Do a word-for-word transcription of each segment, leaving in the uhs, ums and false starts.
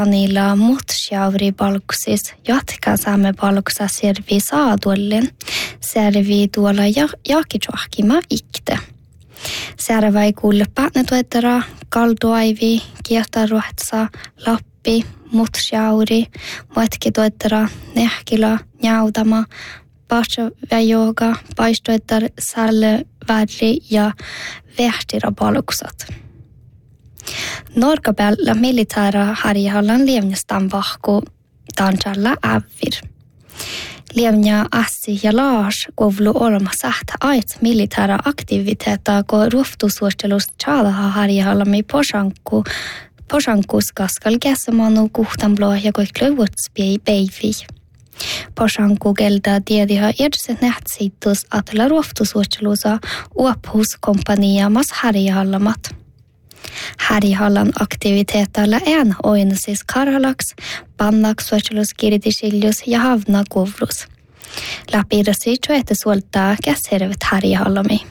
Niillä mutsjauri palksis jatkaa saamme palksa servi saadullin. Servi tuolla jakitsohkima ikte. Serva ei kuule päätnetuettara, kalduaivi, kiertaruhtsa, lappi, mutsjauri, muetkituettara, nehkila, njautama, pasvajoga, paistoettar, sälle, väli ja vähtira palksat. Norkapäällä militaara harjahallan lievnästään vahku tansalla ävir. Lievnä Assi ja Lars kovlu olma sähtä ait militaara aktiviteettaa, kun ruoftusuostelusta tjaadaha harjahallami posanku, posankuskaskal käsamanu kuhtanblå ja koiklövutspi päivi. Posanku keltaa tiediha edset nähtsiittus atla ruoftusuostelusa uophuskompania mas harjahallamat. Harjahallan aktiviteetalla en oina siis karhalaks, pannaks, suojeluskirjitisiljus ja havna kovlus. Läpidasi joette suoltaa käshervet harjahallami.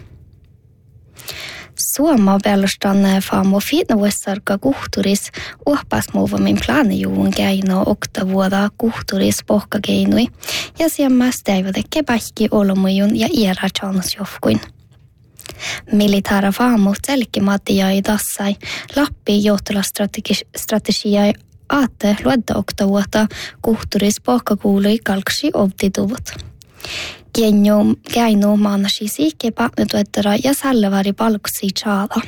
Suoma pelustan faamu fitnessarka kuhturis uhpasmuuvamin plaanijuun keino oktavuoda kuhturis pohkakeinui ja siemmäs teivoteke pähki olomujun ja iärätsaanusjofkuin. Militaara faamu selkkimatia ei tassai Lappi johtolastrategia aatte luodda oktavuota kuhturis pohkakuului kalksi ovtituvut. Genjo käinu maanasi siike päätnetuettara ja sällevari palksi tjaada.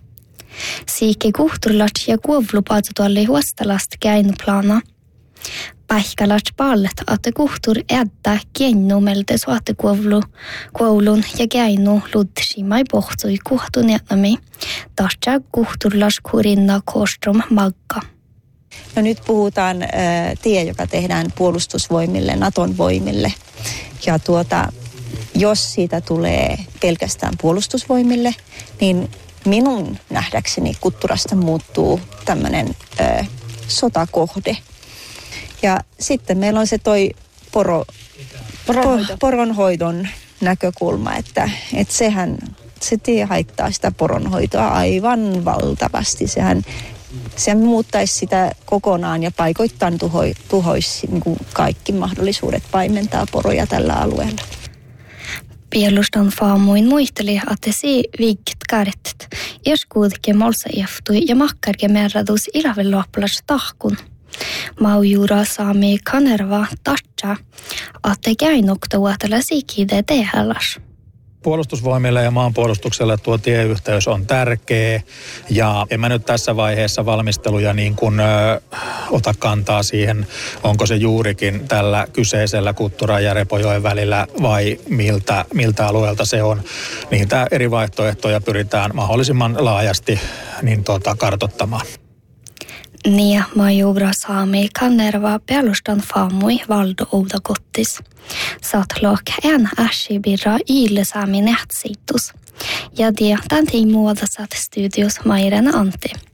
Siike kuhturlat ja kuovlupaatutualli huostalast käinu plana. Päihkälat pallet, että kuhtur edda gennu melte suotte kuovlu, kuoulun ja käinu luddsimai pohtui kuhtun etnami. Tartsa kuhturlas kurinna kostrom magga. No nyt puhutaan äh, tie, joka tehdään puolustusvoimille, Naton voimille. Ja tuota, jos siitä tulee pelkästään puolustusvoimille, niin minun nähdäkseni Kutturasta muuttuu tämmöinen äh, sotakohde. Ja sitten meillä on se toi poro, Poronhoito. poronhoidon näkökulma, että, että sehän, se tie haittaa sitä poronhoitoa aivan valtavasti. Sehän, sehän muuttaisi sitä kokonaan ja paikoittain tuho, tuhoisi niin kuin kaikki mahdollisuudet paimentaa poroja tällä alueella. Pielustan faamuin muisteli, että se viikit kärtet. Jos kuitenkin molsa eftui ja makkarke merradus ilavin loppulas tahkun. Maujura saami kanerva tatsa, että käinoktavuotella sikide tehellas. Puolustusvoimille ja maanpuolustukselle tuo tieyhteys on tärkeä ja en mä nyt tässä vaiheessa valmisteluja niin kuin ö, ota kantaa siihen, onko se juurikin tällä kyseisellä Kutturan ja Repojoen välillä vai miltä, miltä alueelta se on. Niitä eri vaihtoehtoja pyritään mahdollisimman laajasti niin tuota, kartoittamaan. Nia majura saami kanerva pelustan faamui valdo oudakottis. Saat lok en äsibirra yle saami nähtsiitus. Ja det tämän tiin muodasat studios Mairen Antti.